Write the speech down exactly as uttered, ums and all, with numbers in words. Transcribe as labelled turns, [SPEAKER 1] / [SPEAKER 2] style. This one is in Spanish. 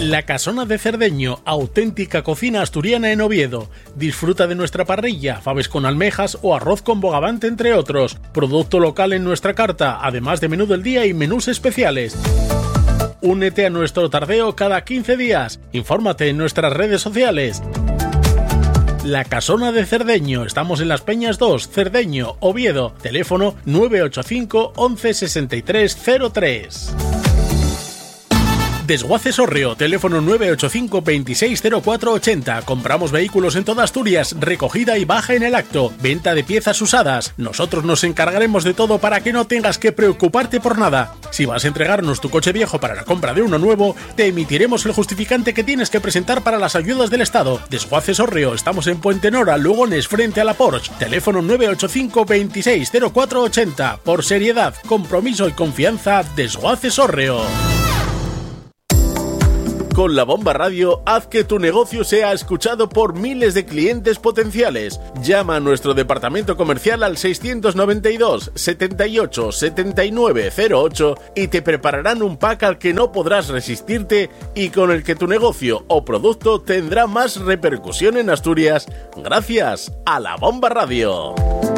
[SPEAKER 1] La Casona de Cerdeño, auténtica cocina asturiana en Oviedo. Disfruta de nuestra parrilla, faves con almejas o arroz con bogavante, entre otros. Producto local en nuestra carta, además de menú del día y menús especiales. Únete a nuestro tardeo cada quince días. Infórmate en nuestras redes sociales. La Casona de Cerdeño. Estamos en Las Peñas dos, Cerdeño, Oviedo. Teléfono nueve ocho cinco once sesenta y tres cero tres. Desguaces Orrio, teléfono nueve ocho cinco veintiséis cero cuatro ochenta. Compramos vehículos en toda Asturias, recogida y baja en el acto, venta de piezas usadas. Nosotros nos encargaremos de todo para que no tengas que preocuparte por nada. Si vas a entregarnos tu coche viejo para la compra de uno nuevo, te emitiremos el justificante que tienes que presentar para las ayudas del Estado. Desguaces Orrio, estamos en Puente Nora, Lugones, frente a la Porsche. Teléfono nueve ocho cinco veintiséis cero cuatro ochenta. Por seriedad, compromiso y confianza, Desguaces Orrio. Con La Bomba Radio, haz que tu negocio sea escuchado por miles de clientes potenciales. Llama a nuestro departamento comercial al seiscientos noventa y dos, setenta y ocho, setenta y nueve cero ocho y te prepararán un pack al que no podrás resistirte y con el que tu negocio o producto tendrá más repercusión en Asturias gracias a La Bomba Radio.